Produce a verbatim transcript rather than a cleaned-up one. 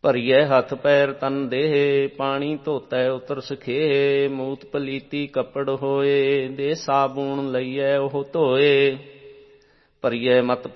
ਭਰੀਏ ਹੱਥ ਪੈਰ ਤਨ ਦੇਹ, ਪਾਣੀ ਧੋਤੈ ਉਤਰ ਸਖੇਹ। ਮੂਤ ਪਲੀਤੀ ਕੱਪੜ ਹੋਏ, ਦੇ ਸਾਬੂਣ ਲਈਐ ਉਹ ਧੋਏ। ਭਰੀਏ ਮਤ